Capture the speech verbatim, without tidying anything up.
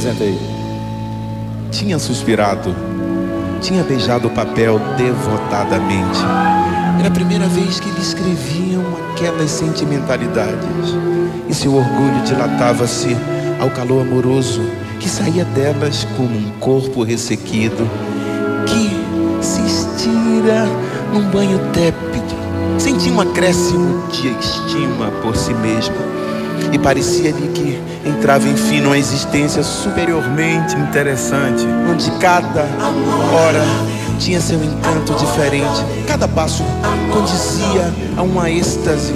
Apresenta aí. Tinha suspirado, tinha beijado o papel devotadamente. Era a primeira vez que lhe escreviam aquelas sentimentalidades, e seu orgulho dilatava-se ao calor amoroso que saía delas como um corpo ressequido que se estira num banho tépido. Sentia um acréscimo de estima por si mesmo, e parecia-lhe que entrava enfim numa existência superiormente interessante, onde cada hora tinha seu encanto diferente, cada passo condizia a uma êxtase